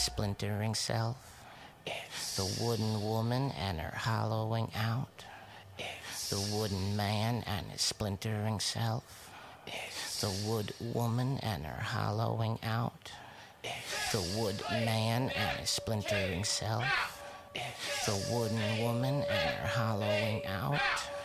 splintering self. The wooden woman and her hollowing out. The wooden man and his splintering self. The wood woman and her hollowing out. The wood man and his splintering self. The wooden woman and her hollowing out.